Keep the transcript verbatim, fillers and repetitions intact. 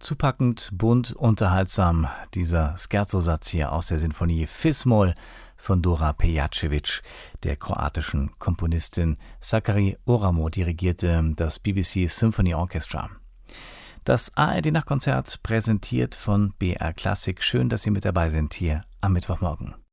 Zupackend, bunt, unterhaltsam, dieser Scherzo-Satz hier aus der Sinfonie Fis-Moll von Dora Pejacevic, der kroatischen Komponistin. Sakari Oramo dirigierte das B B C Symphony Orchestra. Das A R D-Nachtkonzert präsentiert von B R Klassik. Schön, dass Sie mit dabei sind hier am Mittwochmorgen.